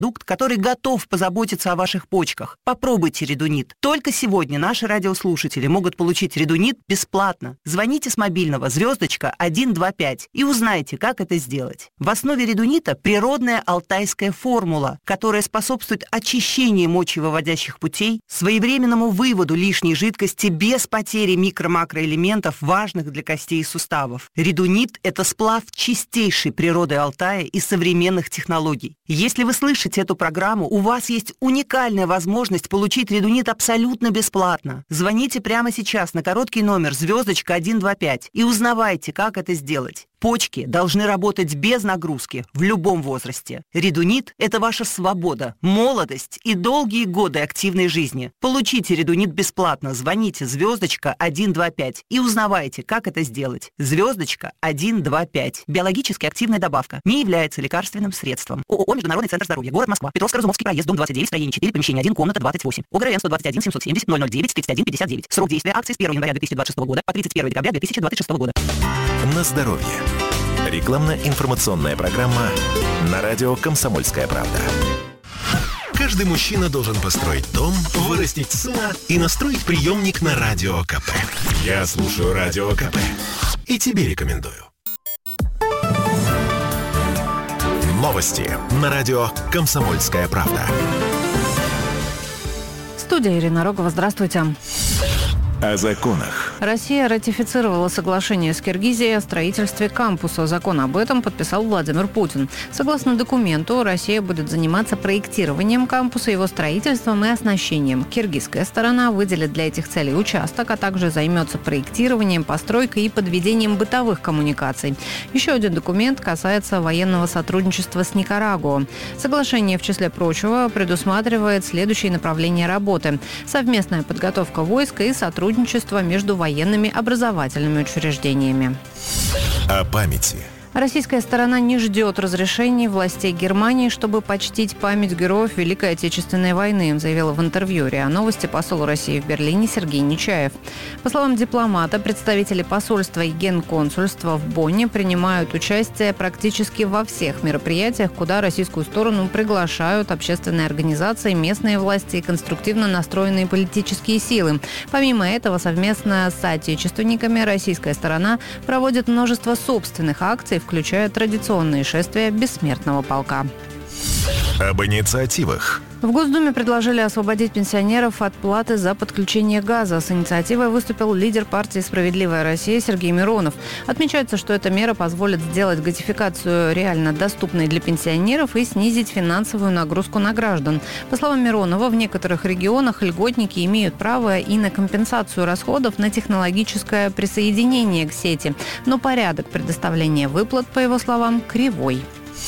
продукт, который готов позаботиться о ваших почках. Попробуйте Редунит. Только сегодня наши радиослушатели могут получить Редунит бесплатно. Звоните с мобильного *125 и узнайте, как это сделать. В основе Редунита природная алтайская формула, которая способствует очищению мочевыводящих путей, своевременному выводу лишней жидкости без потери микро-макроэлементов, важных для костей и суставов. Редунит – это сплав чистейшей природы Алтая и современных технологий. Если вы слышите эту программу, у вас есть уникальная возможность получить Редунит абсолютно бесплатно. Звоните прямо сейчас на короткий номер *125 и узнавайте, как это сделать. Почки должны работать без нагрузки в любом возрасте. Редунит – это ваша свобода, молодость и долгие годы активной жизни. Получите Редунит бесплатно. Звоните *125 и узнавайте, как это сделать. *125. Биологически активная добавка. Не является лекарственным средством. ООО «Международный центр здоровья». Город Москва. Петровско-Разумовский проезд, дом 29, строение 4, помещение 1, комната 28. ОГРН 121 770 009 31 59. Срок действия акции с 1 января 2026 года по 31 декабря 2026 года. На здоровье. Рекламно-информационная программа на радио «Комсомольская правда». Каждый мужчина должен построить дом, вырастить сына и настроить приемник на Радио КП. Я слушаю Радио КП и тебе рекомендую. Новости на радио «Комсомольская правда». Студия Ирина Рогова. Здравствуйте. О законах. Россия ратифицировала соглашение с Киргизией о строительстве кампуса. Закон об этом подписал Владимир Путин. Согласно документу, Россия будет заниматься проектированием кампуса, его строительством и оснащением. Киргизская сторона выделит для этих целей участок, а также займется проектированием, постройкой и подведением бытовых коммуникаций. Еще один документ касается военного сотрудничества с Никарагуа. Соглашение, в числе прочего, предусматривает следующие направления работы: совместная подготовка войска и сотрудничество между военными образовательными учреждениями. О памяти. Российская сторона не ждет разрешений властей Германии, чтобы почтить память героев Великой Отечественной войны, заявила в интервью РИА Новости посол России в Берлине Сергей Нечаев. По словам дипломата, представители посольства и генконсульства в Бонне принимают участие практически во всех мероприятиях, куда российскую сторону приглашают общественные организации, местные власти и конструктивно настроенные политические силы. Помимо этого, совместно с соотечественниками российская сторона проводит множество собственных акций, включая традиционные шествия Бессмертного полка. Об инициативах. В Госдуме предложили освободить пенсионеров от платы за подключение газа. С инициативой выступил лидер партии «Справедливая Россия» Сергей Миронов. Отмечается, что эта мера позволит сделать газификацию реально доступной для пенсионеров и снизить финансовую нагрузку на граждан. По словам Миронова, в некоторых регионах льготники имеют право и на компенсацию расходов на технологическое присоединение к сети. Но порядок предоставления выплат, по его словам, кривой.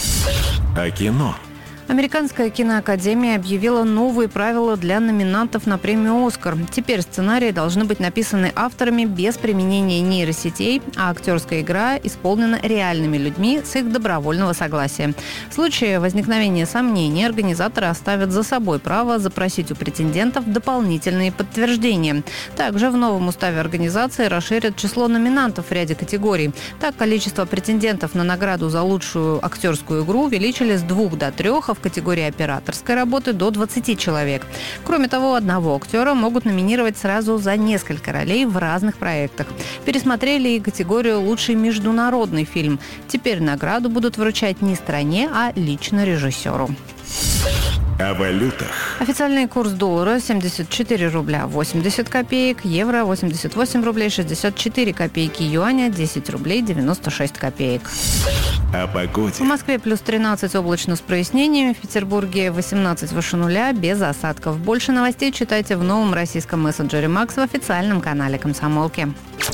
О кино. Американская киноакадемия объявила новые правила для номинантов на премию «Оскар». Теперь сценарии должны быть написаны авторами без применения нейросетей, а актерская игра исполнена реальными людьми с их добровольного согласия. В случае возникновения сомнений организаторы оставят за собой право запросить у претендентов дополнительные подтверждения. Также в новом уставе организации расширят число номинантов в ряде категорий. Так, количество претендентов на награду за лучшую актерскую игру увеличили с 2 до 3, в категории операторской работы до 20 человек. Кроме того, одного актера могут номинировать сразу за несколько ролей в разных проектах. Пересмотрели и категорию «Лучший международный фильм». Теперь награду будут вручать не стране, а лично режиссеру. О валютах. Официальный курс доллара 74 рубля 80 копеек, евро 88 рублей 64 копейки, юаня 10 рублей 96 копеек. О погоде. В Москве плюс 13 облачно с прояснениями, в Петербурге 18 выше нуля, без осадков. Больше новостей читайте в новом российском мессенджере «Макс» в официальном канале «Комсомолки».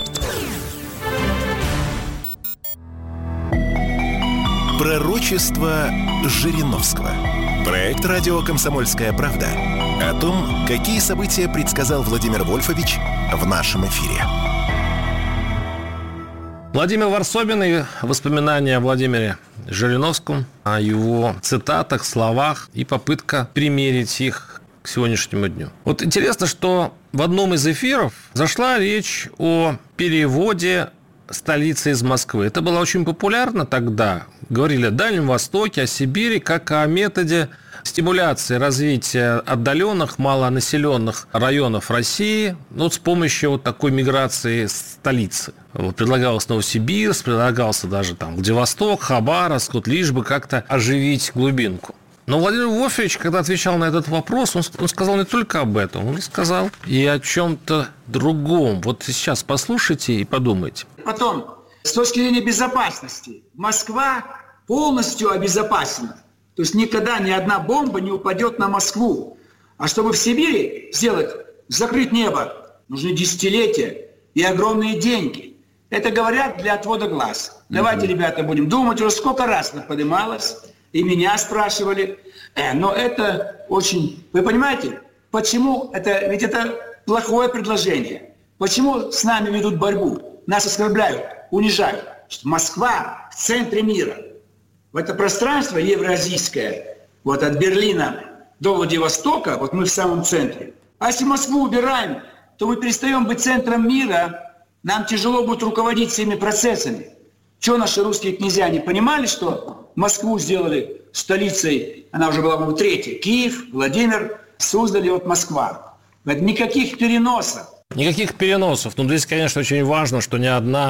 Пророчество Жириновского. Проект «Радио Комсомольская правда» о том, какие события предсказал Владимир Вольфович в нашем эфире. Владимир Варсобин и воспоминания о Владимире Жириновском, о его цитатах, словах и попытка примерить их к сегодняшнему дню. Вот интересно, что в одном из эфиров зашла речь о переводе столицы из Москвы. Это было очень популярно тогда. Говорили о Дальнем Востоке, о Сибири, как о методе стимуляции развития отдаленных, малонаселенных районов России с помощью вот такой миграции столицы. Вот предлагалось Новосибирск, предлагался даже там Владивосток, Хабаровск, лишь бы как-то оживить глубинку. Но Владимир Вольфович, когда отвечал на этот вопрос, он сказал не только об этом, он сказал и о чем-то другом. Вот сейчас послушайте и подумайте. Потом, с точки зрения безопасности, Москва полностью обезопасена. То есть никогда ни одна бомба не упадет на Москву. А чтобы в Сибири закрыть небо, нужны десятилетия и огромные деньги. Это говорят для отвода глаз. Давайте, ребята, будем думать. Уже сколько раз это поднималось. И меня спрашивали, но это очень... Вы понимаете, почему это... Ведь это плохое предложение. Почему с нами ведут борьбу? Нас оскорбляют, унижают. Москва в центре мира. В это пространство евроазийское, вот от Берлина до Владивостока, вот мы в самом центре. А если Москву убираем, то мы перестаем быть центром мира, нам тяжело будет руководить всеми процессами. Что наши русские князья не понимали, что Москву сделали столицей, она уже была, по-моему, третья, Киев, Владимир, Суздаль, вот Москва. Никаких переносов. Никаких переносов. Здесь, конечно, очень важно, что ни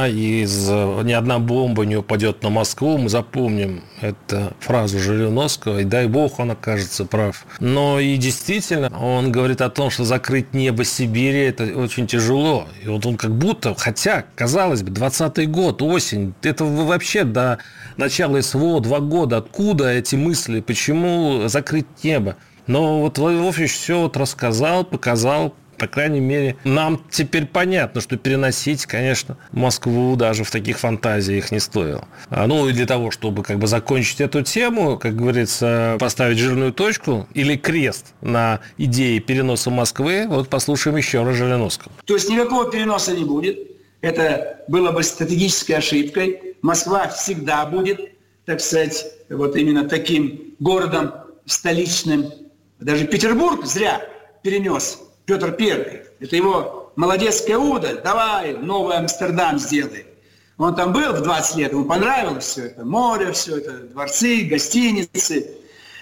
одна бомба не упадет на Москву. Мы запомним эту фразу Жириновского, и дай бог он окажется прав. Но и действительно, он говорит о том, что закрыть небо Сибири – это очень тяжело. И вот он как будто, хотя, казалось бы, 20-й год, осень, это вообще до начала СВО 2 года. Откуда эти мысли? Почему закрыть небо? Но вот Владимир Вольфович все рассказал, показал. По крайней мере, нам теперь понятно, что переносить, конечно, Москву даже в таких фантазиях не стоило. И для того, чтобы закончить эту тему, как говорится, поставить жирную точку или крест на идее переноса Москвы, вот послушаем еще раз Жириновского. То есть никакого переноса не будет. Это было бы стратегической ошибкой. Москва всегда будет, так сказать, вот именно таким городом столичным. Даже Петербург зря перенес Петр I. Это его молодецкая удаль. Давай новый Амстердам сделай. Он там был в 20 лет, ему понравилось все это. Море, все это, дворцы, гостиницы.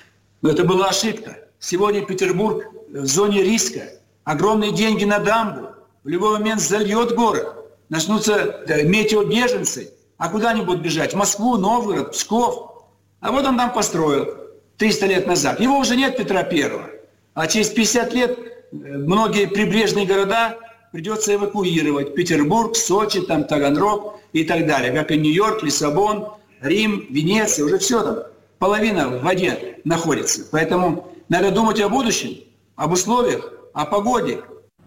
Но это была ошибка. Сегодня Петербург в зоне риска. Огромные деньги на дамбу. В любой момент зальет город. Начнутся метеобеженцы. А куда они будут бежать? В Москву, Новгород, Псков. А вот он там построил 300 лет назад. Его уже нет, Петра I. А через 50 лет многие прибрежные города придется эвакуировать. Петербург, Сочи, Таганрог и так далее. Как и Нью-Йорк, Лиссабон, Рим, Венеция. Уже все там. Половина в воде находится. Поэтому надо думать о будущем, об условиях, о погоде.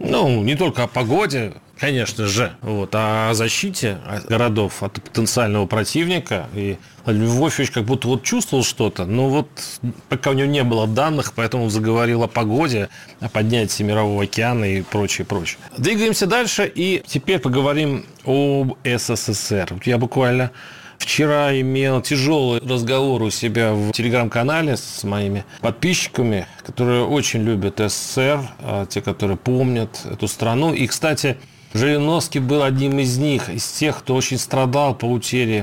Не только о погоде, конечно же, а о защите городов от потенциального противника. И Владимир Вольфович как будто чувствовал что-то, но пока у него не было данных, поэтому он заговорил о погоде, о поднятии Мирового океана и прочее. Двигаемся дальше, и теперь поговорим об СССР. Я буквально вчера имел тяжелый разговор у себя в телеграм-канале с моими подписчиками, которые очень любят СССР, те, которые помнят эту страну. И, кстати, Жириновский был одним из них, из тех, кто очень страдал по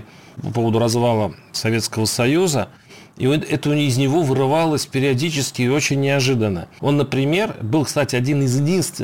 поводу развала Советского Союза. И это из него вырывалось периодически и очень неожиданно. Он, например, был, кстати, один из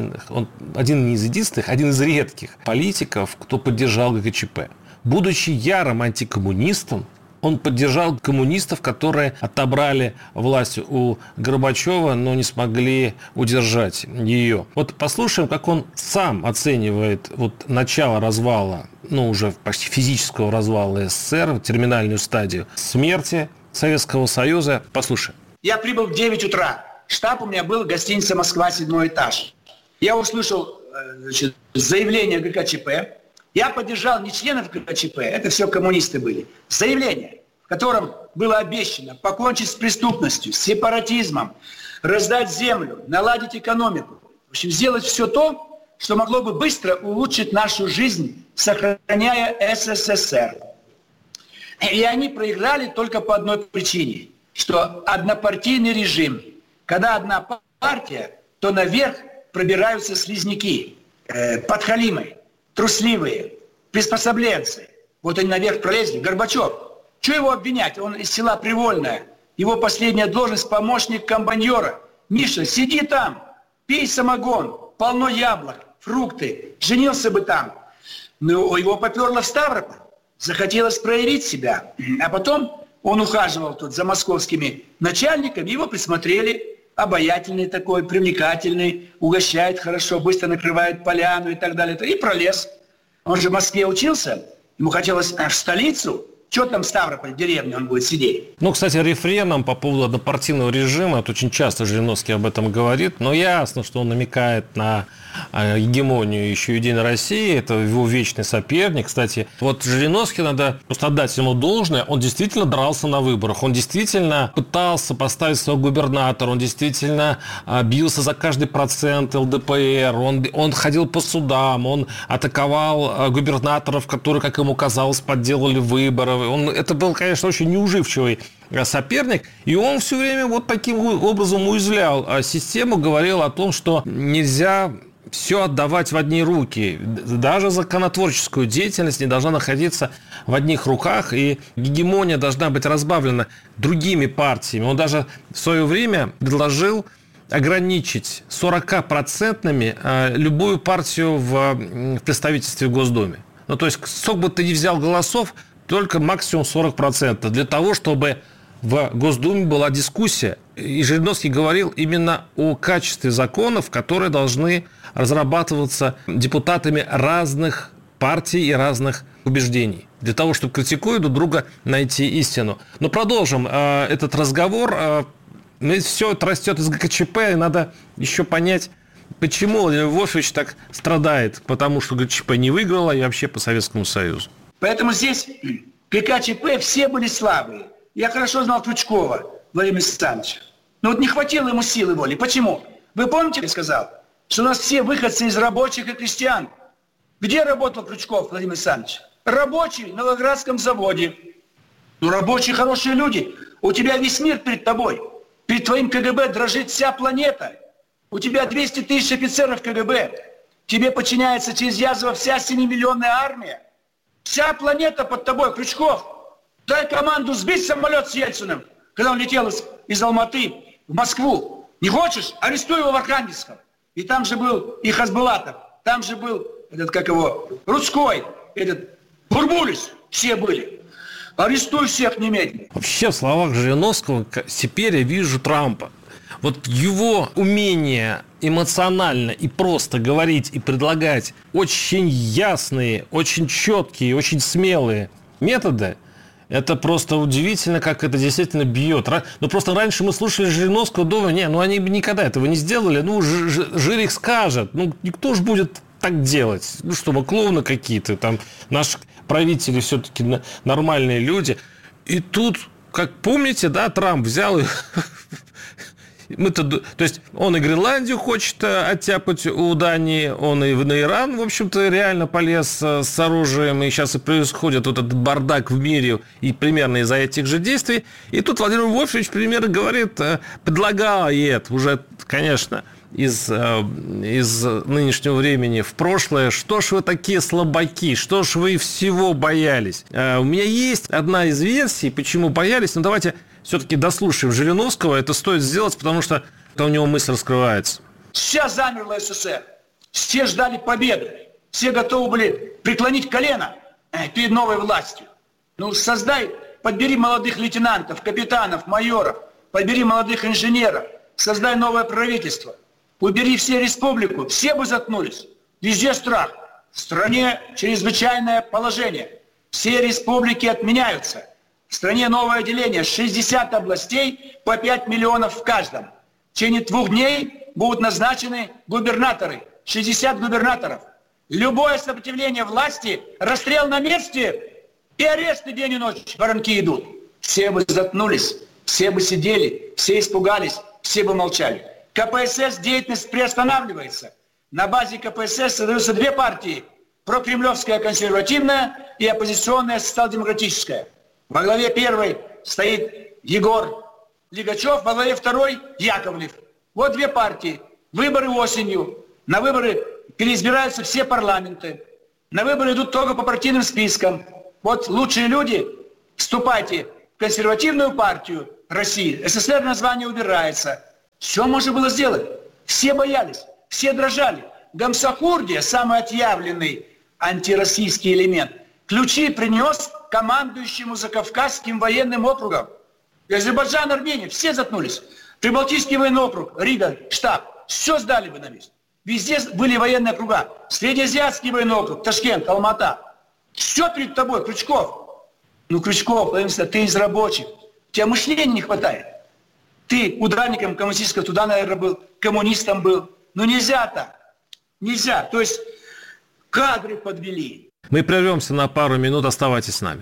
редких политиков, кто поддержал ГКЧП. Будучи ярым антикоммунистом, он поддержал коммунистов, которые отобрали власть у Горбачева, но не смогли удержать ее. Послушаем, как он сам оценивает начало развала, уже почти физического развала СССР, терминальную стадию смерти Советского Союза. Послушаем. Я прибыл в 9 утра. Штаб у меня был в гостинице «Москва», 7 этаж. Я услышал заявление ГКЧП. Я поддержал не членов ГКЧП, это все коммунисты были. Заявление, в котором было обещано покончить с преступностью, с сепаратизмом, раздать землю, наладить экономику. В общем, сделать все то, что могло бы быстро улучшить нашу жизнь, сохраняя СССР. И они проиграли только по одной причине, что однопартийный режим. Когда одна партия, то наверх пробираются слизняки, подхалимы, трусливые, приспособленцы. Они наверх пролезли. Горбачев, что его обвинять? Он из села Привольное. Его последняя должность – помощник комбайнера. Миша, сиди там, пей самогон, полно яблок, фрукты, женился бы там. Но его поперло в Ставрополь, захотелось проявить себя. А потом он ухаживал тут за московскими начальниками, его присмотрели. Обаятельный такой, привлекательный, угощает хорошо, быстро накрывает поляну и так далее. И пролез. Он же в Москве учился, ему хотелось в столицу. Что там Ставрополь, деревня, он будет сидеть? Ну, кстати, рефреном по поводу однопартийного режима, это очень часто Жириновский об этом говорит, но ясно, что он намекает на гегемонию еще Единой России, это его вечный соперник. Кстати, вот Жириновский, надо просто отдать ему должное, он действительно дрался на выборах, он действительно пытался поставить своего губернатора, он действительно бился за каждый процент ЛДПР, он ходил по судам, он атаковал губернаторов, которые, как ему казалось, подделали выборы. Это был, конечно, очень неуживчивый соперник, и он все время вот таким образом уязвлял систему, говорил о том, что нельзя все отдавать в одни руки. Даже законотворческую деятельность не должна находиться в одних руках, и гегемония должна быть разбавлена другими партиями. Он даже в свое время предложил ограничить 40% любую партию в представительстве в Госдуме. Ну, то есть, сколько бы ты ни взял голосов, только максимум 40%, для того, чтобы в Госдуме была дискуссия. И Жириновский говорил именно о качестве законов, которые должны разрабатываться депутатами разных партий и разных убеждений, для того, чтобы, критикуя друг друга, найти истину. Но продолжим этот разговор. Все это растет из ГКЧП, и надо еще понять, почему Владимир Вольфович так страдает, потому что ГКЧП не выиграла и вообще по Советскому Союзу. Поэтому здесь ГКЧП все были слабые. Я хорошо знал Крючкова Владимира Александровича. Но вот не хватило ему силы воли. Почему? Вы помните, я сказал, что у нас все выходцы из рабочих и крестьян. Где работал Крючков Владимир Александрович? Рабочий на Волгоградском заводе. Ну, рабочие хорошие люди. У тебя весь мир перед тобой. Перед твоим КГБ дрожит вся планета. У тебя 200 тысяч офицеров КГБ. Тебе подчиняется через Язова вся 7-миллионная армия. Вся планета под тобой, Крючков. Дай команду сбить самолет с Ельциным, когда он летел из Алматы в Москву. Не хочешь? Арестуй его в Архангельском. И там же был и Хасбулатов, там же был Рудской, Бурбулис, все были. Арестуй всех немедленно. Вообще, в словах Жириновского теперь я вижу Трампа. Вот его умение эмоционально и просто говорить и предлагать очень ясные, очень четкие, очень смелые методы, это просто удивительно, как это действительно бьет. Ну, просто раньше мы слушали Жириновского, думали, они бы никогда этого не сделали. Ну, Жирик скажет. Ну, никто же будет так делать. Ну, что мы клоуны какие-то, там, наши правители все-таки нормальные люди. И тут, как помните, да, Трамп взял и... То есть он и Гренландию хочет оттяпать у Дании, он и на Иран, в общем-то, реально полез с оружием, и сейчас и происходит вот этот бардак в мире и примерно из-за этих же действий. И тут Владимир Вольфович примерно говорит, предлагает уже, конечно, из нынешнего времени в прошлое, что ж вы такие слабаки, что ж вы всего боялись. У меня есть одна из версий, почему боялись, но давайте... Все-таки дослушаем Жириновского, это стоит сделать, потому что у него мысль раскрывается. Сейчас замерла СССР. Все ждали победы. Все готовы были преклонить колено перед новой властью. Ну, подбери молодых лейтенантов, капитанов, майоров, подбери молодых инженеров, создай новое правительство. Убери все республику, все бы заткнулись. Везде страх. В стране чрезвычайное положение. Все республики отменяются. В стране новое деление, 60 областей, по 5 миллионов в каждом. В течение 2 дней будут назначены губернаторы, 60 губернаторов. Любое сопротивление власти, расстрел на месте и аресты день и ночь, воронки идут. Все бы заткнулись, все бы сидели, все испугались, все бы молчали. КПСС деятельность приостанавливается. На базе КПСС создаются 2 партии. Прокремлевская консервативная и оппозиционная социал-демократическая. Во главе первой стоит Егор Лигачев, во главе второй Яковлев. Вот 2 партии. Выборы осенью. На выборы переизбираются все парламенты. На выборы идут только по партийным спискам. Вот лучшие люди, вступайте в консервативную партию, России. СССР название убирается. Все можно было сделать. Все боялись, все дрожали. Гамсахурдия, самый отъявленный антироссийский элемент, ключи принес командующему Закавказским военным округом. И Азербайджан, Армения, все заткнулись. Прибалтийский военный округ, Рига, штаб, все сдали бы на месте. Везде были военные округа. Среднеазиатский военный округ, Ташкент, Алмата. Все перед тобой, Крючков. Ну, Крючков, ты из рабочих. У тебя мышления не хватает. Ты ударником коммунистического туда, наверное, был, коммунистом был. Ну, нельзя так. Нельзя. То есть кадры подвели. Мы прервемся на пару минут. Оставайтесь с нами.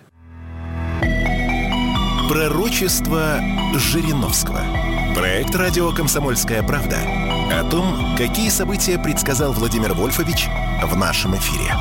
Пророчество Жириновского. Проект «Радио Комсомольская правда» о том, какие события предсказал Владимир Вольфович в нашем эфире.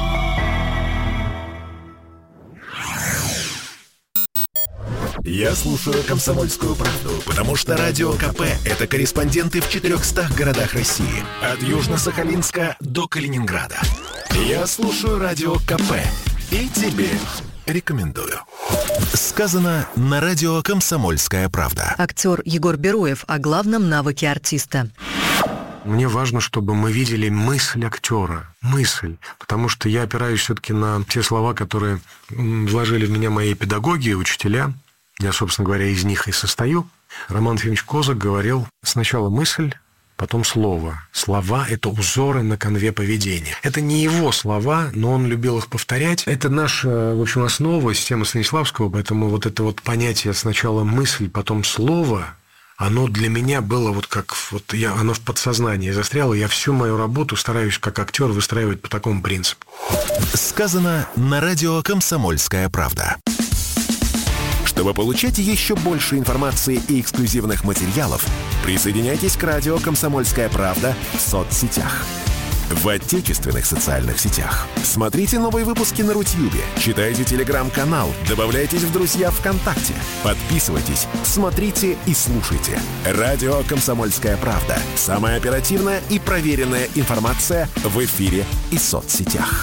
Я слушаю «Комсомольскую правду», потому что Радио КП – это корреспонденты в 400 городах России. От Южно-Сахалинска до Калининграда. Я слушаю Радио КП и тебе рекомендую. Сказано на радио «Комсомольская правда». Актер Егор Бероев о главном навыке артиста. Мне важно, чтобы мы видели мысль актера. Мысль. Потому что я опираюсь все-таки на те слова, которые вложили в меня мои педагоги, учителя. Я, собственно говоря, из них и состою. Роман Ефимович Козак говорил: сначала мысль, потом слово. Слова – это узоры на канве поведения. Это не его слова, но он любил их повторять. Это наша, в общем, основа, система Станиславского, поэтому вот это вот понятие сначала мысль, потом слово, оно для меня было вот как вот оно в подсознании застряло. Я всю мою работу стараюсь как актер выстраивать по такому принципу. Сказано на радио «Комсомольская правда». Чтобы получать еще больше информации и эксклюзивных материалов, присоединяйтесь к радио «Комсомольская правда» в соцсетях. В отечественных социальных сетях. Смотрите новые выпуски на Рутьюбе, читайте телеграм-канал, добавляйтесь в друзья ВКонтакте, подписывайтесь, смотрите и слушайте. Радио «Комсомольская правда». Самая оперативная и проверенная информация в эфире и соцсетях.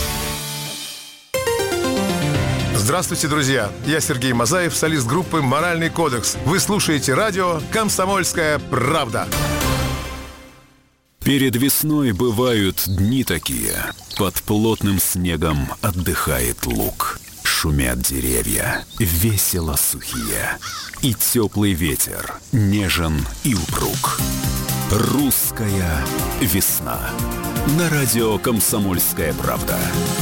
Здравствуйте, друзья! Я Сергей Мазаев, солист группы «Моральный кодекс». Вы слушаете радио «Комсомольская правда». Перед весной бывают дни такие. Под плотным снегом отдыхает луг. Шумят деревья, весело сухие. И теплый ветер нежен и упруг. Русская весна. На радио «Комсомольская правда».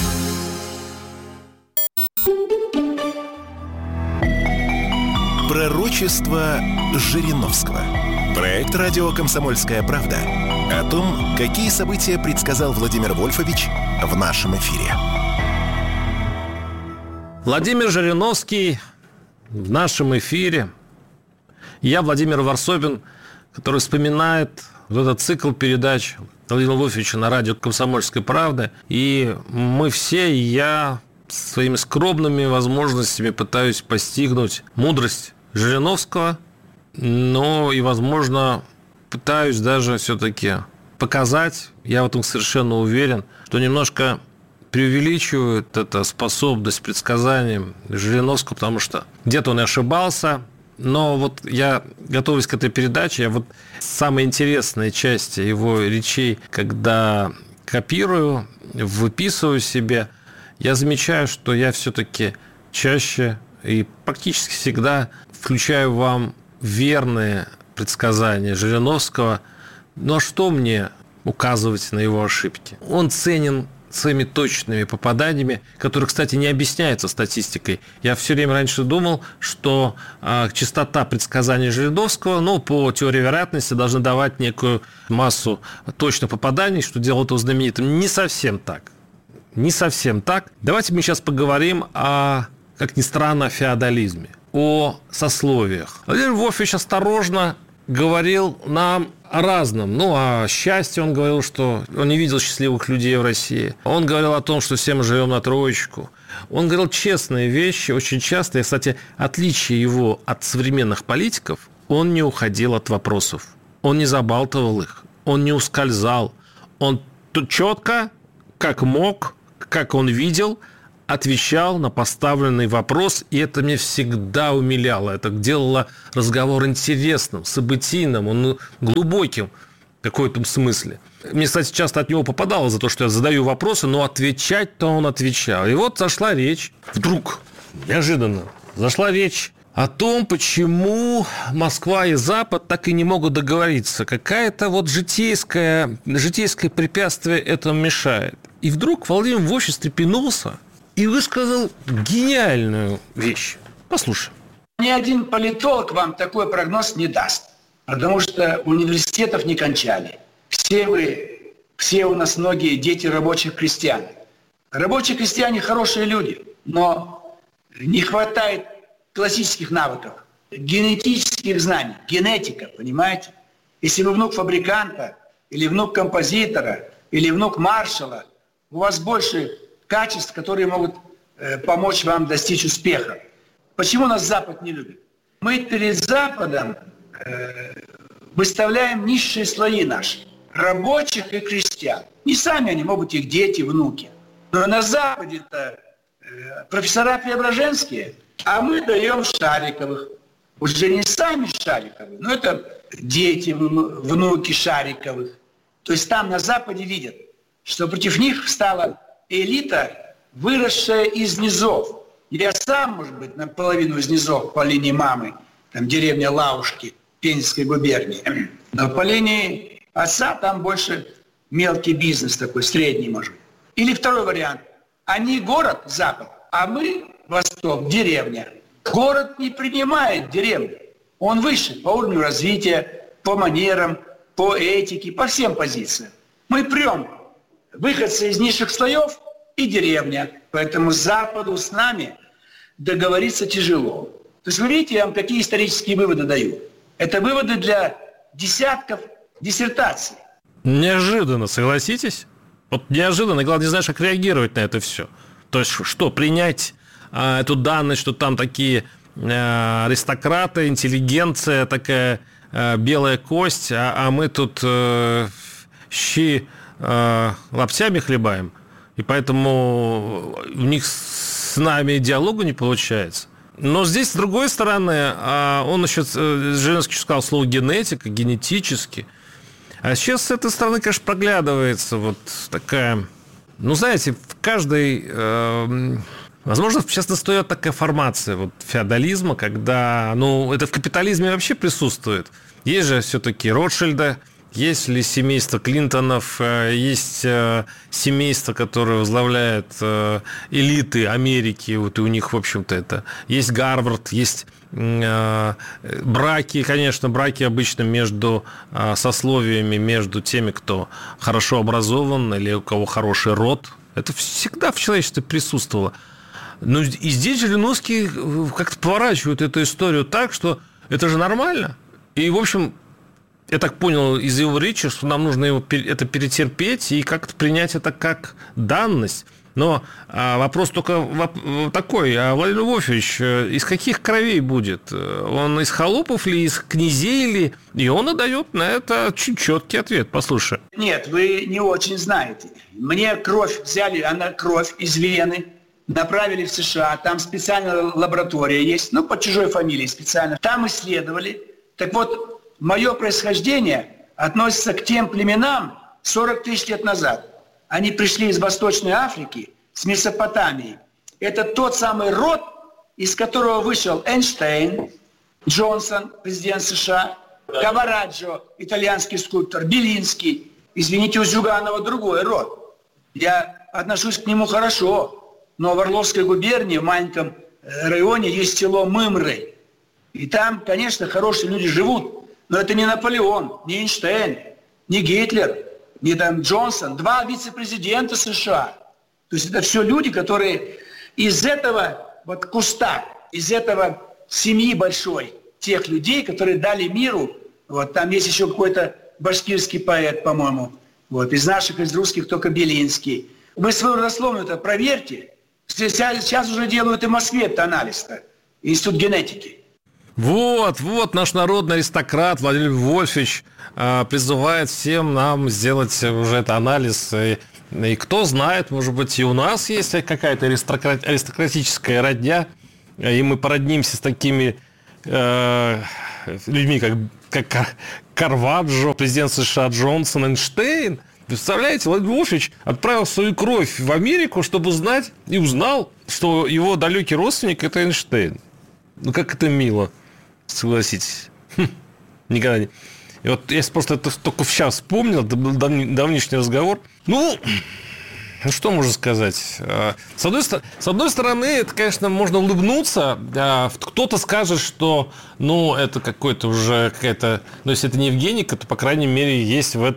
Пророчество Жириновского. Проект «Радио Комсомольская правда» о том, какие события предсказал Владимир Вольфович в нашем эфире. Владимир Жириновский в нашем эфире. Я, Владимир Варсобин, который вспоминает вот этот цикл передач Владимира Вольфовича на радио «Комсомольская правда». И мы все, и я, своими скромными возможностями пытаюсь постигнуть мудрость Жириновского, но и, возможно, пытаюсь даже все-таки показать, я в этом совершенно уверен, что немножко преувеличивают эту способность предсказания Жириновского, потому что где-то он и ошибался, но вот я, готовясь к этой передаче, я вот самые интересные части его речей, когда копирую, выписываю себе, я замечаю, что я все-таки чаще и практически всегда включаю вам верные предсказания Жириновского. Но что мне указывать на его ошибки? Он ценен своими точными попаданиями, которые, кстати, не объясняются статистикой. Я все время раньше думал, что частота предсказаний Жириновского, по теории вероятности, должны давать некую массу точных попаданий, что делало его знаменитым. Не совсем так. Не совсем так. Давайте мы сейчас поговорим как ни странно, о феодализме, о сословиях. Владимир Вольфович осторожно говорил нам о разном. О счастье он говорил, что он не видел счастливых людей в России. Он говорил о том, что все мы живем на троечку. Он говорил честные вещи, очень часто. И, кстати, отличие его от современных политиков, он не уходил от вопросов. Он не забалтывал их, он не ускользал. Он четко, как мог, как он видел, отвечал на поставленный вопрос, и это меня всегда умиляло. Это делало разговор интересным, событийным, глубоким в каком-то смысле. Мне, кстати, часто от него попадало за то, что я задаю вопросы, но отвечать-то он отвечал. И вот зашла речь, вдруг, неожиданно, зашла речь о том, почему Москва и Запад так и не могут договориться. Какое-то вот житейское препятствие этому мешает. И вдруг Владимир Вольфович встрепенулся и высказал гениальную вещь. Послушай. Ни один политолог вам такой прогноз не даст, потому что университетов не кончали. Все у нас многие дети рабочих крестьян. Рабочие крестьяне хорошие люди, но не хватает классических навыков, генетических знаний, генетика, понимаете? Если вы внук фабриканта, или внук композитора, или внук маршала, у вас больше качеств, которые могут помочь вам достичь успеха. Почему нас Запад не любит? Мы перед Западом выставляем низшие слои наши, рабочих и крестьян. Не сами они, могут их дети, внуки. Но на Западе-то профессора преображенские, а мы даем Шариковых. Уже не сами Шариковы, но это дети, внуки Шариковых. То есть там на Западе видят, что против них встала элита, выросшая из низов. Я сам, может быть, наполовину из низов по линии мамы, там деревня Лаушки, Пензенской губернии. Но по линии отца там больше мелкий бизнес такой, средний, может быть. Или второй вариант. Они город, Запад, а мы, Восток, деревня. Город не принимает деревню. Он выше по уровню развития, по манерам, по этике, по всем позициям. Мы прям выходцы из низших слоев и деревня. Поэтому Западу с нами договориться тяжело. То есть вы видите, я вам какие исторические выводы даю. Это выводы для десятков диссертаций. Неожиданно, согласитесь? Вот неожиданно, главное, не знаешь, как реагировать на это все. То есть что, принять эту данность, что там такие аристократы, интеллигенция такая, белая кость, а мы тут щи локтями хлебаем, и поэтому у них с нами диалога не получается. Но здесь, с другой стороны, он еще, Жириновский сказал слово генетика, генетически. А сейчас с этой стороны, конечно, проглядывается вот такая... Ну, знаете, в каждой... возможно, сейчас настает такая формация вот феодализма, когда... Ну, это в капитализме вообще присутствует. Есть же все-таки Ротшильды, есть ли семейство Клинтонов, есть семейство, которое возглавляет элиты Америки, вот и у них, в общем-то, это... Есть Гарвард, есть... браки, конечно, браки обычно между сословиями, между теми, кто хорошо образован или у кого хороший род. Это всегда в человечестве присутствовало. Но и здесь Жириновский как-то поворачивает эту историю так, что это же нормально. И, в общем, я так понял из его речи, что нам нужно это перетерпеть и как-то принять это как данность. Но вопрос только такой, а Владимир Вольфович из каких кровей будет? Он из холопов ли, из князей ли? И он отдает на это чуть четкий ответ. Послушай. Нет, вы не очень знаете. Мне кровь взяли, кровь из вены, направили в США. Там специальная лаборатория есть, по чужой фамилии специально. Там исследовали. Так вот, мое происхождение относится к тем племенам 40 тысяч лет назад. Они пришли из Восточной Африки, с Месопотамии. Это тот самый род, из которого вышел Эйнштейн, Джонсон, президент США, Кавараджо, итальянский скульптор, Белинский. Извините, у Зюганова другой род. Я отношусь к нему хорошо, но в Орловской губернии, в маленьком районе, есть село Мымры. И там, конечно, хорошие люди живут, но это не Наполеон, не Эйнштейн, не Гитлер, не там Джонсон, 2 вице-президента США. То есть это все люди, которые из этого вот куста, из этого семьи большой, тех людей, которые дали миру, вот там есть еще какой-то башкирский поэт, по-моему, вот из наших, из русских только Белинский. Вы свою родословную это проверьте. Сейчас уже делают и в Москве этот анализ-то, Институт генетики. Вот наш народный аристократ Владимир Вольфович призывает всем нам сделать уже этот анализ. И кто знает, может быть, и у нас есть какая-то аристократическая родня, и мы породнимся с такими людьми, как Карваджо, президент США Джонсон, Эйнштейн. Представляете, Владимир Вольфович отправил свою кровь в Америку, чтобы узнать, и узнал, что его далекий родственник – это Эйнштейн. Ну, как это мило, согласитесь. Никогда не... И вот я просто это только сейчас вспомнил, это был давнишний разговор. Ну, что можно сказать? С одной стороны, это, конечно, можно улыбнуться. Кто-то скажет, что, это какой-то уже какая-то... Ну, если это не Евгеника, то, по крайней мере, есть в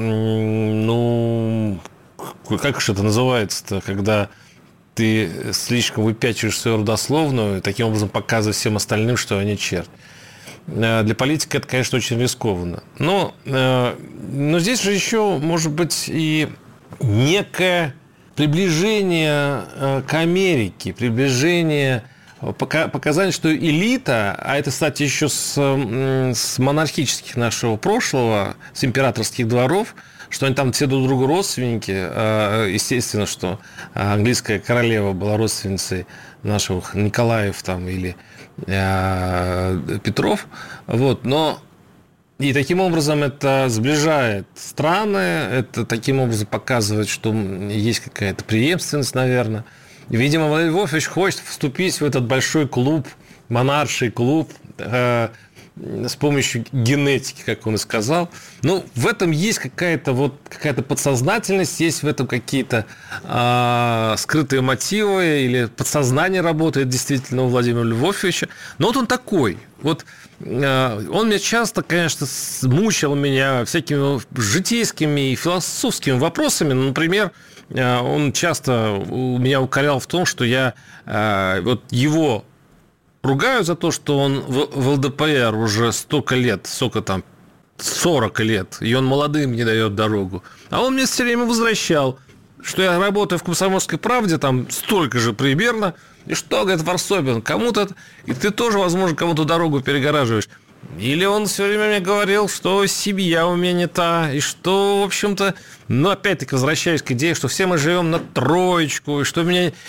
этом, как же это называется-то, когда ты слишком выпячиваешь свою родословную, и таким образом показываешь всем остальным, что они черт. Для политика это, конечно, очень рискованно. Но здесь же еще, может быть, и некое приближение к Америке, приближение, показание, что элита, а это, кстати, еще с монархических нашего прошлого, с императорских дворов, что они там все друг другу родственники. Естественно, что английская королева была родственницей наших Николаев там, или Петров. Вот. Но и таким образом это сближает страны, это таким образом показывает, что есть какая-то преемственность, наверное. И, видимо, Владимир Вольфович хочет вступить в этот большой клуб, монарший клуб, с помощью генетики, как он и сказал. Ну, в этом есть какая-то подсознательность, есть в этом какие-то скрытые мотивы, или подсознание работает действительно у Владимира Вольфовича. Но вот он такой. Вот он меня часто, конечно, мучил меня всякими житейскими и философскими вопросами. Например, он часто меня укорял в том, что я его ругаю за то, что он в ЛДПР уже столько лет, 40 лет, и он молодым не дает дорогу. А он мне все время возвращал, что я работаю в «Комсомольской правде», там столько же примерно, и что, говорит, Варсобин, кому-то... И ты тоже, возможно, кому-то дорогу перегораживаешь. Или он все время мне говорил, что семья у меня не та, и что, в общем-то... опять-таки, возвращаясь к идее, что все мы живем на троечку, и что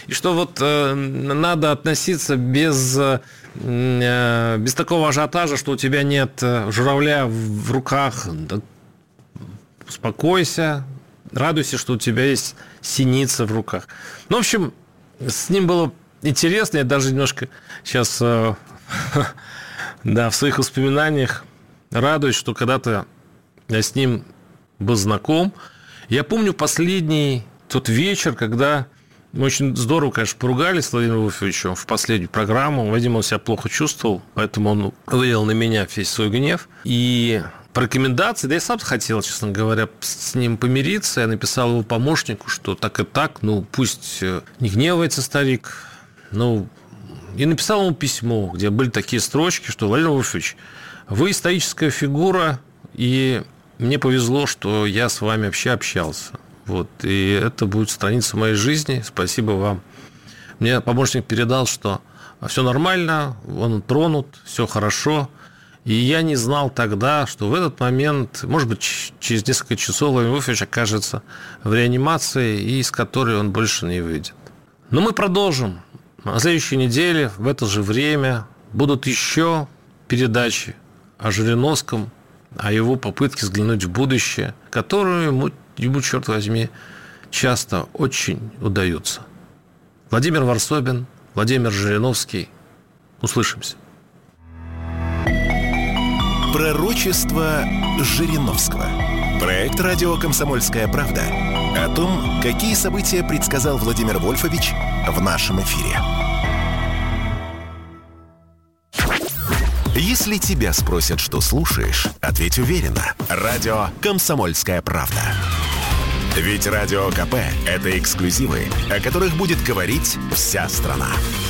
надо относиться без такого ажиотажа, что у тебя нет журавля в руках. Да, успокойся, радуйся, что у тебя есть синица в руках. В общем, с ним было интересно. Я даже немножко сейчас в своих воспоминаниях радуюсь, что когда-то я с ним был знаком. Я помню последний тот вечер, когда мы очень здорово, конечно, поругались с Владимиром Вольфовичем в последнюю программу. Видимо, он себя плохо чувствовал, поэтому он вылил на меня весь свой гнев. И по рекомендации, да я сам хотел, честно говоря, с ним помириться. Я написал его помощнику, что так и так, пусть не гневается старик. И написал ему письмо, где были такие строчки, что: Владимир Вольфович, вы историческая фигура, и мне повезло, что я с вами вообще общался. Вот, и это будет страница моей жизни. Спасибо вам. Мне помощник передал, что все нормально, он тронут, все хорошо. И я не знал тогда, что в этот момент, может быть, через несколько часов Владимир Вольфович окажется в реанимации, и из которой он больше не выйдет. Но мы продолжим. На следующей неделе в это же время будут еще передачи о Жириновском, о его попытке взглянуть в будущее, которую ему, черт возьми, часто очень удается. Владимир Варсобин, Владимир Жириновский. Услышимся. Пророчество Жириновского. Проект радио «Комсомольская правда» о том, какие события предсказал Владимир Вольфович в нашем эфире. Если тебя спросят, что слушаешь, ответь уверенно. Радио «Комсомольская правда». Ведь Радио КП – это эксклюзивы, о которых будет говорить вся страна.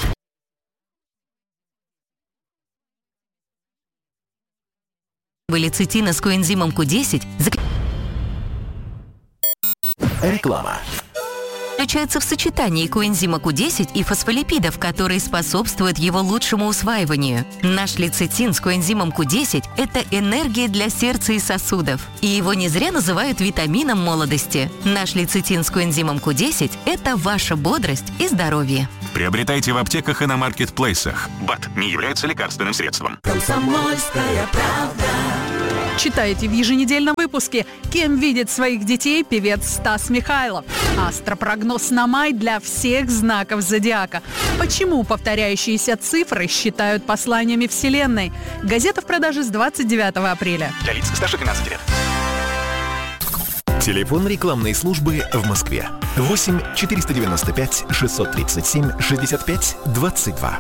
Лецитина с коэнзимом Q10. Реклама. заключается в сочетании коэнзима Q10 и фосфолипидов, которые способствуют его лучшему усваиванию. Наш лецитин с коэнзимом Q10 – это энергия для сердца и сосудов. И его не зря называют витамином молодости. Наш лецитин с коэнзимом Q10 – это ваша бодрость и здоровье. Приобретайте в аптеках и на маркетплейсах. БАД не является лекарственным средством. Комсомольская правда. Читаете в еженедельном выпуске, кем видит своих детей певец Стас Михайлов. Астропрогноз на май для всех знаков зодиака. Почему повторяющиеся цифры считают посланиями Вселенной? Газета в продаже с 29 апреля. Для лиц старше 12 лет. Телефон рекламной службы в Москве. 8 495 637 65 22.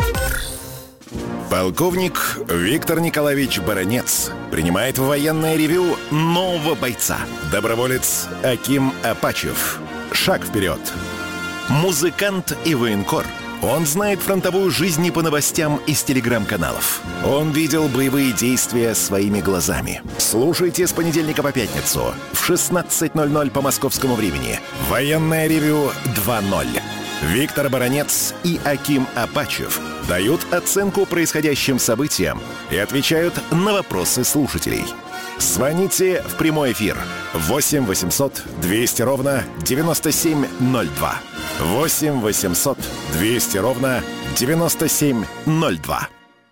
Полковник Виктор Николаевич Баранец принимает в военное ревю нового бойца. Доброволец Аким Апачев. Шаг вперед. Музыкант и военкор. Он знает фронтовую жизнь не по новостям из телеграм-каналов. Он видел боевые действия своими глазами. Слушайте с понедельника по пятницу в 16:00 по московскому времени. Военное ревю 2.0. Виктор Баранец и Аким Апачев дают оценку происходящим событиям и отвечают на вопросы слушателей. Звоните в прямой эфир 8 800 200 ровно 9702. 8 800 200 ровно 9702.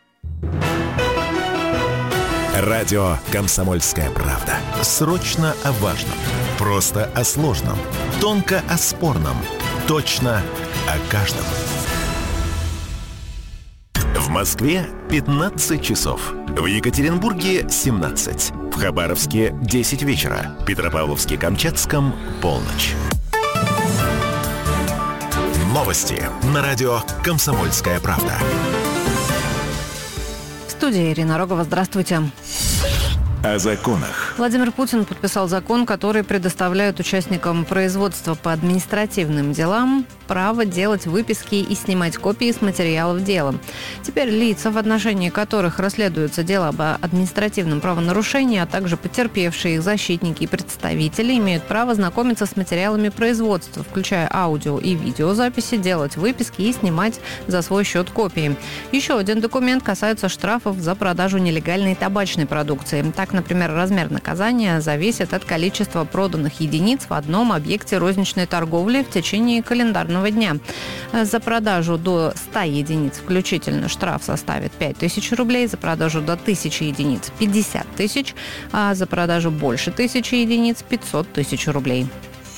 Радио «Комсомольская правда». Срочно о важном. Просто о сложном. Тонко о спорном. Точно о каждом. В Москве 15 часов. В Екатеринбурге 17. В Хабаровске 10 вечера. В Петропавловске-Камчатском полночь. Новости на радио «Комсомольская правда». В студии Ирина Рогова. Здравствуйте. О законах. Владимир Путин подписал закон, который предоставляет участникам производства по административным делам право делать выписки и снимать копии с материалов дела. Теперь лица, в отношении которых расследуется дело об административном правонарушении, а также потерпевшие их защитники и представители, имеют право знакомиться с материалами производства, включая аудио и видеозаписи, делать выписки и снимать за свой счет копии. Еще один документ касается штрафов за продажу нелегальной табачной продукции. Так, например, размер наказания зависит от количества проданных единиц в одном объекте розничной торговли в течение календарного дня. За продажу до 100 единиц включительно штраф составит 5000 рублей, за продажу до 1000 единиц 50 тысяч, а за продажу больше 1000 единиц 500 тысяч рублей.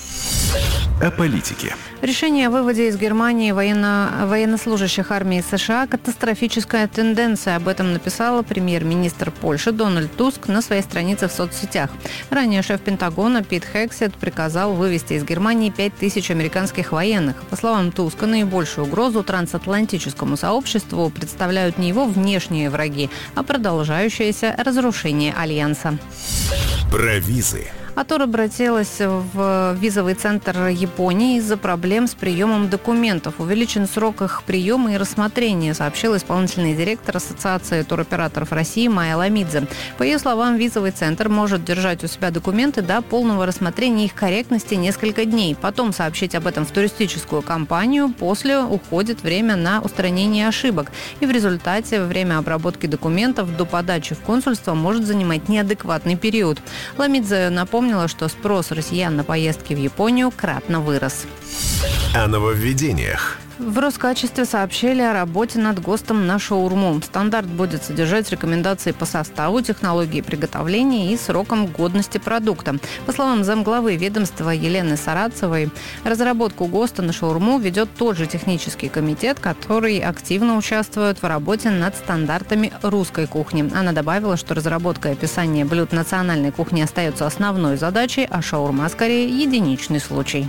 О политике. Решение о выводе из Германии военнослужащих армии США – катастрофическая тенденция. Об этом написал премьер-министр Польши Дональд Туск на своей странице в соцсетях. Ранее шеф Пентагона Пит Хексет приказал вывести из Германии 5000 американских военных. По словам Туска, наибольшую угрозу трансатлантическому сообществу представляют не его внешние враги, а продолжающееся разрушение Альянса. Про визы. Атор обратилась в визовый центр Японии из-за проблем с приемом документов. Увеличен срок их приема и рассмотрения, сообщил исполнительный директор Ассоциации туроператоров России Майя Ламидзе. По ее словам, визовый центр может держать у себя документы до полного рассмотрения их корректности несколько дней. Потом сообщить об этом в туристическую компанию. После уходит время на устранение ошибок. И в результате время обработки документов до подачи в консульство может занимать неадекватный период. Ламидзе напомнила, что спрос россиян на поездки в Японию кратно вырос. О нововведениях. В Роскачестве сообщили о работе над ГОСТом на шаурму. Стандарт будет содержать рекомендации по составу, технологии приготовления и срокам годности продукта. По словам замглавы ведомства Елены Сарацевой, разработку ГОСТа на шаурму ведет тот же технический комитет, который активно участвует в работе над стандартами русской кухни. Она добавила, что разработка и описание блюд национальной кухни остается основной задачей, а шаурма скорее единичный случай.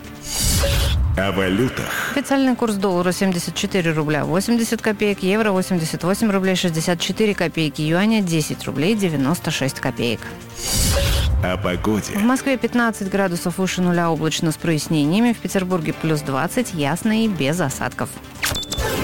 О валютах. Официальный курс доллара 74 рубля 80 копеек, евро 88 рублей 64 копейки, юаня 10 рублей 96 копеек. О погоде. В Москве 15 градусов выше нуля, облачно с прояснениями. В Петербурге плюс 20, ясно и без осадков.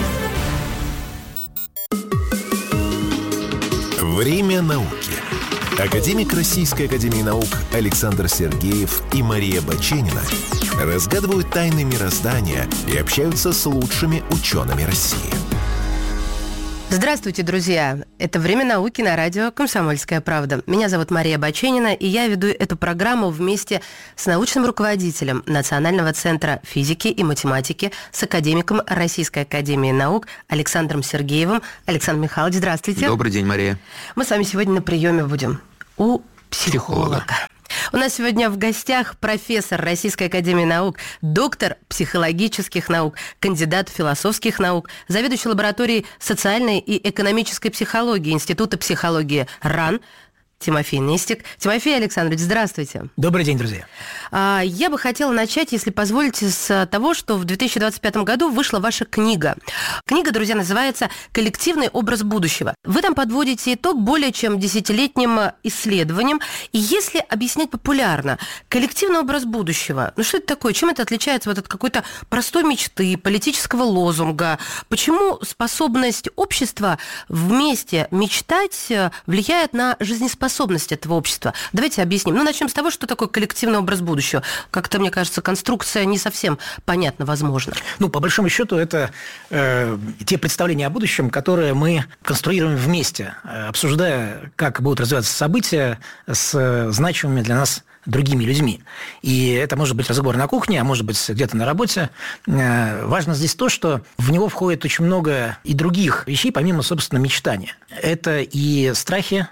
Время науки. Академик Российской академии наук Александр Сергеев и Мария Баченина разгадывают тайны мироздания и общаются с лучшими учеными России. Здравствуйте, друзья! Это «Время науки» на радио «Комсомольская правда». Меня зовут Мария Баченина, и я веду эту программу вместе с научным руководителем Национального центра физики и математики, с академиком Российской академии наук Александром Сергеевым. Александр Михайлович, здравствуйте. Добрый день, Мария. Мы с вами сегодня на приеме будем у психолога. У нас сегодня в гостях профессор Российской академии наук, доктор психологических наук, кандидат философских наук, заведующий лабораторией социальной и экономической психологии Института психологии РАН Тимофей Нестик. Тимофей Александрович, здравствуйте. Добрый день, друзья. Я бы хотела начать, если позволите, с того, что в 2025 году вышла ваша книга. Книга, друзья, называется «Коллективный образ будущего». Вы там подводите итог более чем 10-летним исследованиям. И если объяснять популярно, коллективный образ будущего, ну что это такое? Чем это отличается от какой-то простой мечты, политического лозунга? Почему способность общества вместе мечтать влияет на жизнеспособность этого общества? Давайте объясним. Начнем с того, что такое коллективный образ будущего. Как-то, мне кажется, конструкция не совсем понятна, возможно. По большому счету, это те представления о будущем, которые мы конструируем вместе, обсуждая, как будут развиваться события с значимыми для нас другими людьми. И это может быть разговор на кухне, а может быть где-то на работе. Важно здесь то, что в него входит очень много и других вещей, помимо, собственно, мечтания. Это и страхи,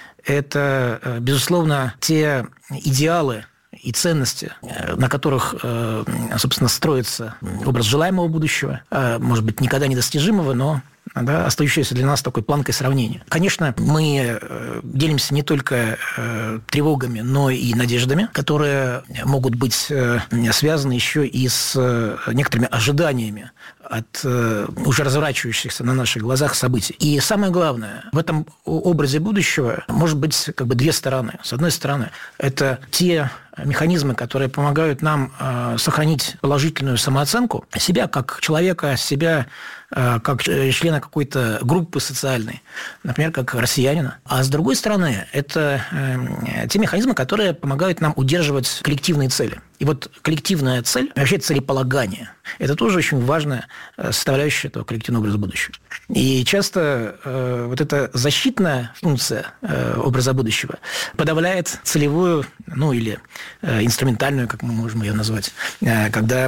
это, безусловно, те идеалы и ценности, на которых, собственно, строится образ желаемого будущего, может быть, никогда недостижимого, но остающаяся для нас такой планкой сравнения. Конечно, мы делимся не только тревогами, но и надеждами, которые могут быть связаны еще и с некоторыми ожиданиями от уже разворачивающихся на наших глазах событий. И самое главное, в этом образе будущего может быть две стороны. С одной стороны, это те механизмы, которые помогают нам сохранить положительную самооценку себя как человека, себя как члена какой-то группы социальной, например, как россиянина. А с другой стороны, это те механизмы, которые помогают нам удерживать коллективные цели. И вот коллективная цель, вообще целеполагание, это тоже очень важная составляющая этого коллективного образа будущего. И часто вот эта защитная функция образа будущего подавляет целевую, или инструментальную, как мы можем ее назвать, когда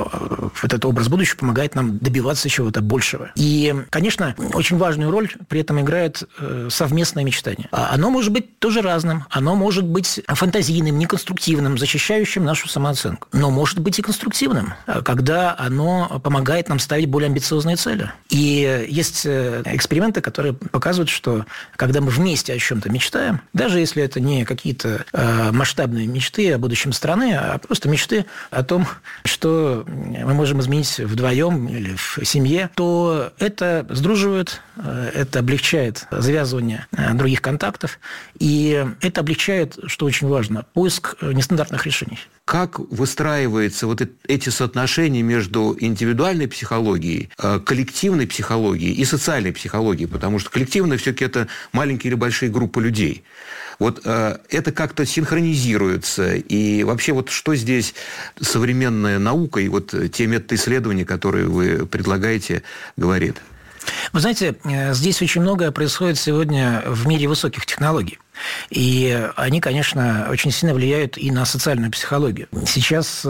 вот этот образ будущего помогает нам добиваться чего-то большего. И, конечно, очень важную роль при этом играет совместное мечтание. Оно может быть тоже разным, оно может быть фантазийным, неконструктивным, защищающим нашу самооценку. Но может быть и конструктивным, когда оно помогает нам ставить более амбициозные цели. И есть эксперименты, которые показывают, что когда мы вместе о чем-то мечтаем, даже если это не какие-то масштабные мечты о будущем страны, а просто мечты о том, что мы можем изменить вдвоем или в семье, то это сдруживает, это облегчает завязывание других контактов, и это облегчает, что очень важно, поиск нестандартных решений. Как выстраиваются вот эти соотношения между индивидуальной психологией, коллективной психологией и социальной психологией? Потому что коллективная все-таки это маленькие или большие группы людей. Вот это как-то синхронизируется. И вообще вот что здесь современная наука и вот те методы исследований, которые вы предлагаете, говорит? Вы знаете, здесь очень многое происходит сегодня в мире высоких технологий. И они, конечно, очень сильно влияют и на социальную психологию. Сейчас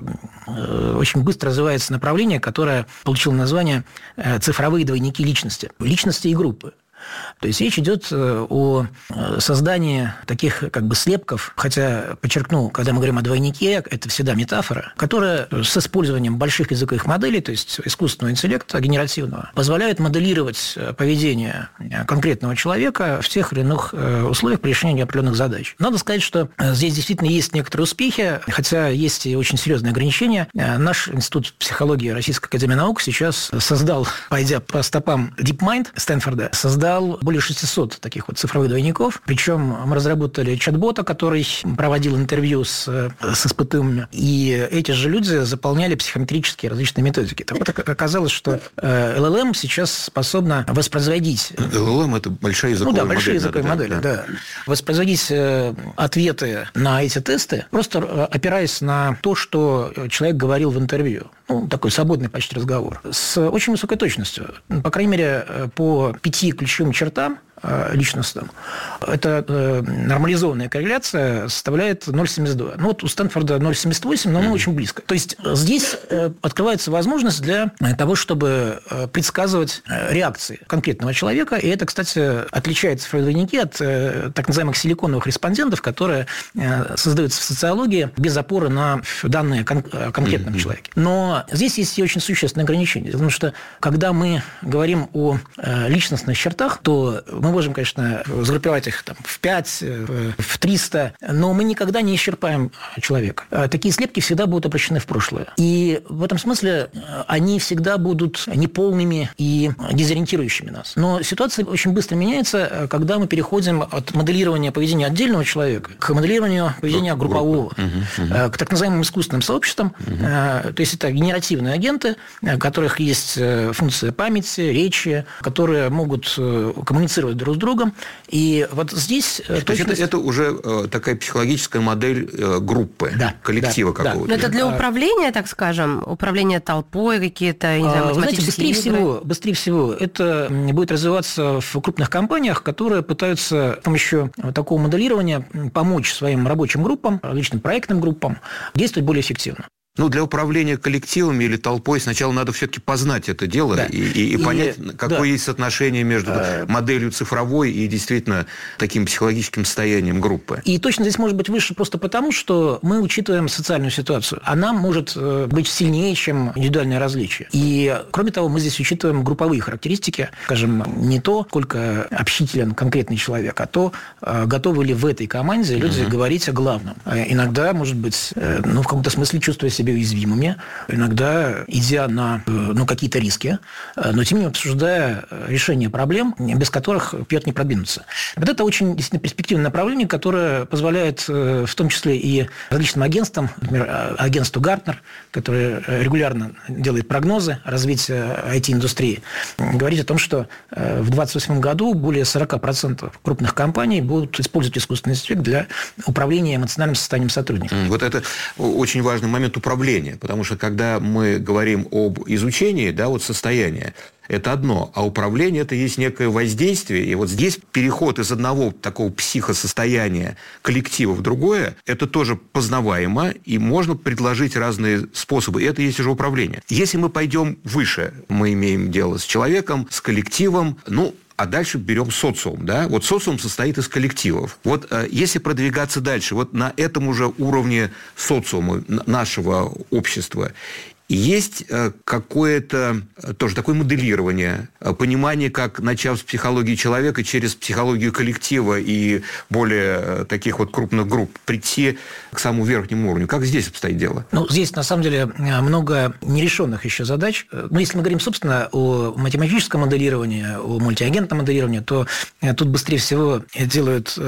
очень быстро развивается направление, которое получило название «цифровые двойники личности». Личности и группы. То есть речь идет о создании таких слепков, хотя, подчеркну, когда мы говорим о двойнике, это всегда метафора, которая с использованием больших языковых моделей, то есть искусственного интеллекта, генеративного, позволяет моделировать поведение конкретного человека в тех или иных условиях при решении определенных задач. Надо сказать, что здесь действительно есть некоторые успехи, хотя есть и очень серьезные ограничения. Наш Институт психологии Российской академии наук сейчас создал, пойдя по стопам DeepMind Стэнфорда, создал создал более 600 таких вот цифровых двойников. Причем мы разработали чат-бота, который проводил интервью с испытуемыми. И эти же люди заполняли психометрические различные методики. Так вот, оказалось, что LLM сейчас способна воспроизводить... LLM – это большая языковая модель. Большие языковые модели, да. Воспроизводить ответы на эти тесты, просто опираясь на то, что человек говорил в интервью. Такой свободный почти разговор. С очень высокой точностью. По крайней мере, по 5 ключевым чертам личностным. Это нормализованная корреляция составляет 0,72. Вот у Стэнфорда 0,78, но мы очень близко. То есть здесь открывается возможность для того, чтобы предсказывать реакции конкретного человека. И это, кстати, отличает цифровые двойники от так называемых силиконовых респондентов, которые создаются в социологии без опоры на данные о конкретном человеке. Но здесь есть и очень существенные ограничения. Потому что, когда мы говорим о личностных чертах, то мы можем, конечно, сгруппировать их в 5, в 300, но мы никогда не исчерпаем человека. Такие слепки всегда будут обращены в прошлое. И в этом смысле они всегда будут неполными и дезориентирующими нас. Но ситуация очень быстро меняется, когда мы переходим от моделирования поведения отдельного человека к моделированию поведения группового, к так называемым искусственным сообществам. То есть это генеративные агенты, у которых есть функция памяти, речи, которые могут коммуницировать друг с другом. И вот здесь... Это уже такая психологическая модель группы, коллектива какого-то. Это для управления, так скажем, управления толпой, какие-то, не знаю, математические игры? Быстрее всего это будет развиваться в крупных компаниях, которые пытаются с помощью такого моделирования помочь своим рабочим группам, различным проектным группам действовать более эффективно. Для управления коллективами или толпой сначала надо все-таки познать это дело и понять, какое есть соотношение между моделью цифровой и действительно таким психологическим состоянием группы. И точно здесь может быть выше просто потому, что мы учитываем социальную ситуацию. Она может быть сильнее, чем индивидуальные различия. И, кроме того, мы здесь учитываем групповые характеристики. Скажем, не то, сколько общителен конкретный человек, а то, готовы ли в этой команде люди говорить о главном. Иногда, может быть, в каком-то смысле чувствуя себя уязвимыми, иногда идя на какие-то риски, но тем не менее обсуждая решение проблем, без которых вперед не продвинуться. Вот это очень действительно перспективное направление, которое позволяет в том числе и различным агентствам, например, агентству Гартнер, которое регулярно делает прогнозы развития IT-индустрии, говорить о том, что в 2028 году более 40% крупных компаний будут использовать искусственный интеллект для управления эмоциональным состоянием сотрудников. Вот это очень важный момент управления, потому что когда мы говорим об изучении, состояния, это одно, а управление – это есть некое воздействие. И вот здесь переход из одного такого психосостояния коллектива в другое, это тоже познаваемо, и можно предложить разные способы. И это есть уже управление. Если мы пойдем выше, мы имеем дело с человеком, с коллективом, а дальше берем социум, Вот социум состоит из коллективов. Вот если продвигаться дальше, вот на этом уже уровне социума, нашего общества, есть какое-то тоже такое моделирование, понимание, как, начав с психологии человека, через психологию коллектива и более таких вот крупных групп, прийти к самому верхнему уровню. Как здесь обстоит дело? Здесь, на самом деле, много нерешенных еще задач. Если мы говорим, собственно, о математическом моделировании, о мультиагентном моделировании, то тут быстрее всего делают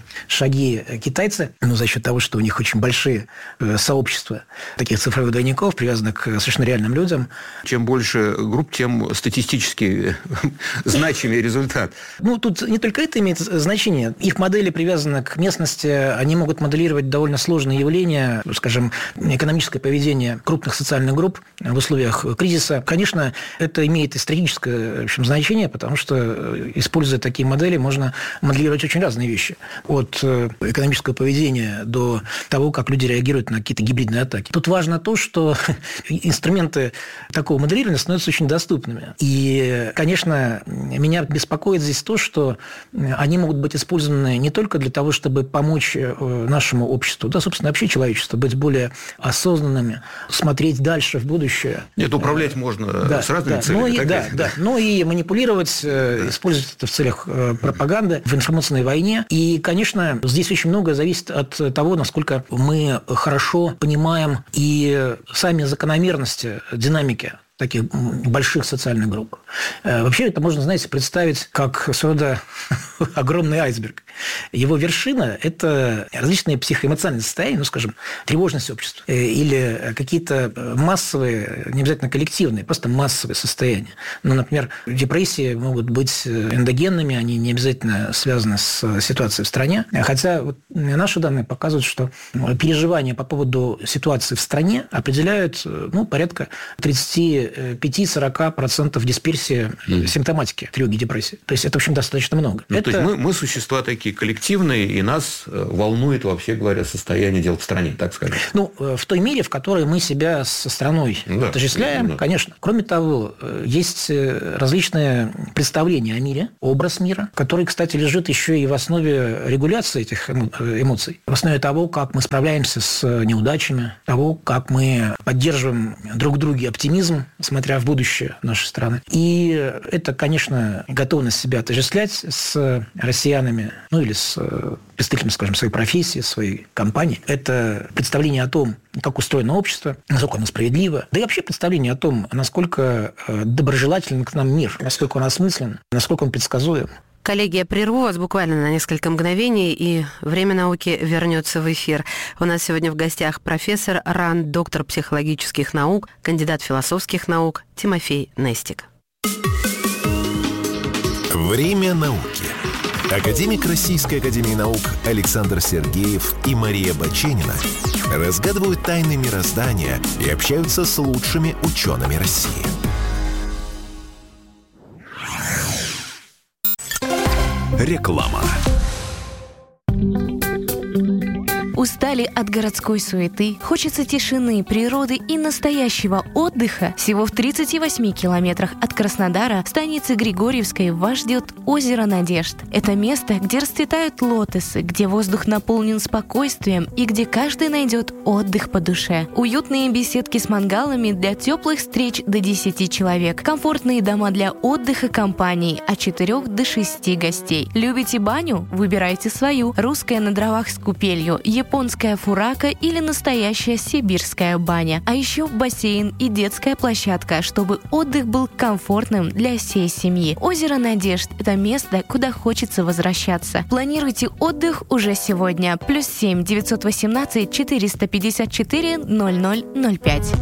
шаги китайцы, за счет того, что у них очень большие сообщества таких цифровых двойников, привязанных к совершенно реальным людям. Чем больше групп, тем статистически значимый результат. Тут не только это имеет значение. Их модели привязаны к местности, они могут моделировать довольно сложные явления, скажем, экономическое поведение крупных социальных групп в условиях кризиса. Конечно, это имеет и стратегическое значение, потому что, используя такие модели, можно моделировать очень разные вещи. От экономического поведения до того, как люди реагируют на какие-то гибридные атаки. Тут важно то, что инструменты такого моделирования становятся очень доступными. И, конечно, меня беспокоит здесь то, что они могут быть использованы не только для того, чтобы помочь нашему обществу, собственно, вообще человечеству, быть более осознанными, смотреть дальше в будущее. Это управлять можно с разными целями. Но и манипулировать, использовать это в целях пропаганды, в информационной войне. И, конечно, здесь очень многое зависит от того, насколько мы хорошо понимаем и сами закономерности динамики таких больших социальных групп. Вообще это можно, знаете, представить как своего рода огромный айсберг. Его вершина – это различные психоэмоциональные состояния, ну, скажем, тревожность общества или какие-то массовые, не обязательно коллективные, просто массовые состояния. Ну, например, депрессии могут быть эндогенными, они не обязательно связаны с ситуацией в стране. Хотя вот наши данные показывают, что переживания по поводу ситуации в стране определяют порядка 35-40% дисперсии симптоматики тревоги и депрессии. То есть это, в общем, достаточно много. То есть мы существа такие коллективные, и нас волнует, вообще говоря, состояние дел в стране, так скажем. Ну, в той мере, в которой мы себя со страной отождествляем, конечно. Кроме того, есть различные представления о мире, образ мира, который, кстати, лежит еще и в основе регуляции этих эмоций, в основе того, как мы справляемся с неудачами, того, как мы поддерживаем друг в друге оптимизм, смотря в будущее нашей страны. И это, конечно, готовность себя отождествлять с россиянами, или с представителями, скажем, своей профессии, своей компании. Это представление о том, как устроено общество, насколько оно справедливо, да и вообще представление о том, насколько доброжелателен к нам мир, насколько он осмыслен, насколько он предсказуем. Коллеги, я прерву вас буквально на несколько мгновений, и «Время науки» вернется в эфир. У нас сегодня в гостях профессор РАН, доктор психологических наук, кандидат философских наук Тимофей Нестик. «Время науки». Академик Российской академии наук Александр Сергеев и Мария Баченина разгадывают тайны мироздания и общаются с лучшими учеными России. Реклама. Устали от городской суеты? Хочется тишины, природы и настоящего отдыха? Всего в 38 километрах от Краснодара, станицы Григорьевской, вас ждет озеро Надежд. Это место, где расцветают лотосы, где воздух наполнен спокойствием и где каждый найдет отдых по душе. Уютные беседки с мангалами для теплых встреч до 10 человек. Комфортные дома для отдыха компаний от 4 до 6 гостей. Любите баню? Выбирайте свою. Русская на дровах с купелью, японская фурака или настоящая сибирская баня. А еще бассейн и детская площадка, чтобы отдых был комфортным для всей семьи. Озеро Надежд – это место, куда хочется возвращаться. Планируйте отдых уже сегодня. +7 918 454 0005.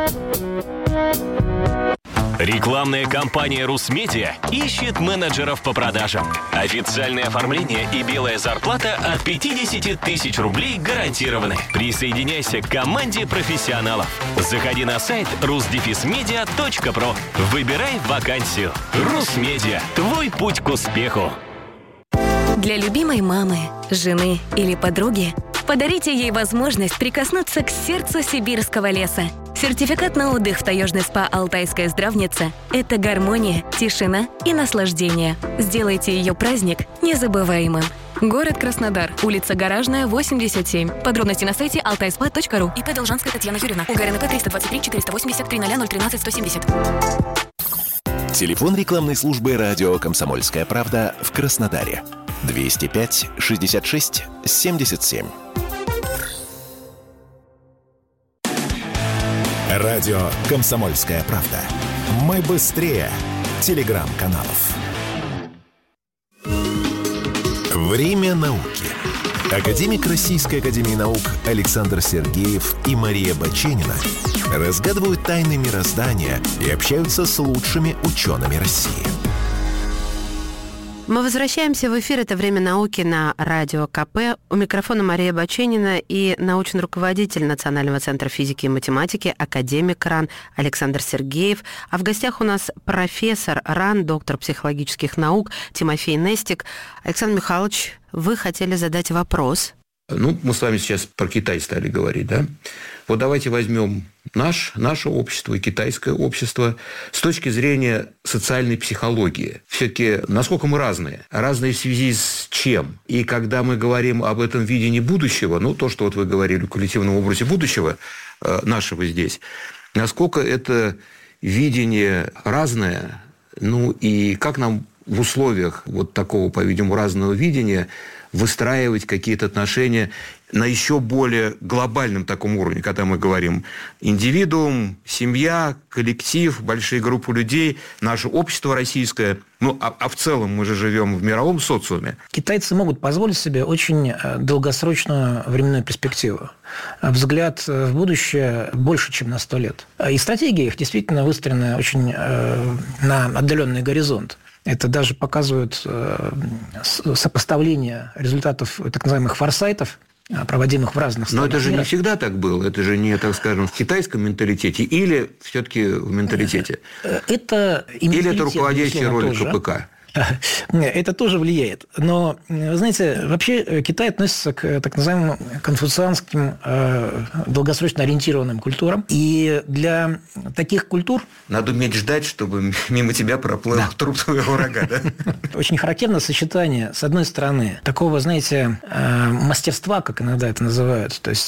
Рекламная кампания «Русмедиа» ищет менеджеров по продажам. Официальное оформление и белая зарплата от 50 тысяч рублей гарантированы. Присоединяйся к команде профессионалов. Заходи на сайт rusdefismedia.pro. Выбирай вакансию. «Русмедиа» – твой путь к успеху. Для любимой мамы, жены или подруги подарите ей возможность прикоснуться к сердцу сибирского леса. Сертификат на отдых в таежный спа «Алтайская здравница» – это гармония, тишина и наслаждение. Сделайте ее праздник незабываемым. Город Краснодар. Улица Гаражная, 87. Подробности на сайте altaispa.ru. ИП Должанская Татьяна Юрьевна. УГРНП 323 480 300 013 170. Телефон рекламной службы радио «Комсомольская правда» в Краснодаре. 205 66 77. Радио «Комсомольская правда». Мы быстрее телеграм-каналов. Время науки. Академик Российской академии наук Александр Сергеев и Мария Баченина разгадывают тайны мироздания и общаются с лучшими учеными России. Мы возвращаемся в эфир. Это «Время науки» на Радио КП. У микрофона Мария Баченина и научный руководитель Национального центра физики и математики, академик РАН Александр Сергеев. А в гостях у нас профессор РАН, доктор психологических наук Тимофей Нестик. Александр Михайлович, вы хотели задать вопрос. Мы с вами сейчас про Китай стали говорить, да? Вот давайте возьмем наше общество и китайское общество с точки зрения социальной психологии. Все-таки насколько мы разные? Разные в связи с чем? И когда мы говорим об этом видении будущего, то, что вот вы говорили, в коллективном образе будущего нашего здесь, насколько это видение разное, и как нам в условиях вот такого, по-видимому, разного видения выстраивать какие-то отношения на еще более глобальном таком уровне, когда мы говорим индивидуум, семья, коллектив, большие группы людей, наше общество российское. А в целом мы же живем в мировом социуме. Китайцы могут позволить себе очень долгосрочную временную перспективу. Взгляд в будущее больше, чем на 100 лет. И стратегия их действительно выстроена очень на отдаленный горизонт. Это даже показывает сопоставление результатов так называемых форсайтов, проводимых в разных странах. Но это же не всегда так было. Это же не, так скажем, в китайском менталитете или все-таки в менталитете? Это или это руководящая роль КПК? Это тоже влияет. Но, вы знаете, вообще Китай относится к так называемым конфуцианским долгосрочно ориентированным культурам. И для таких культур... Надо уметь ждать, чтобы мимо тебя проплыл труп своего врага, да? Очень характерно сочетание, с одной стороны, такого, знаете, мастерства, как иногда это называют, то есть